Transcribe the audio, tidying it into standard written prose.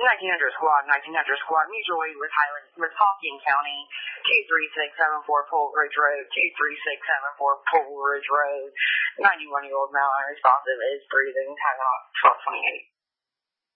1900 Squad, 1900 Squad, mutual aid with Hawking County, 23674 Pole Ridge Road, 23674 Pole Ridge Road. 91-year-old male unresponsive is breathing. Time out, 12:28.